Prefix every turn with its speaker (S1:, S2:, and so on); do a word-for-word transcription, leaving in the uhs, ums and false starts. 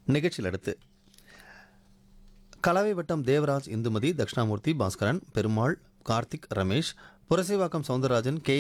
S1: நிகழ்ச்சியில் அடுத்து கலவை வட்டம் தேவராஜ், இந்துமதி, தட்சிணாமூர்த்தி, பாஸ்கரன், பெருமாள், கார்த்திக், ரமேஷ், புரசைவாக்கம் சவுந்தரராஜன், கே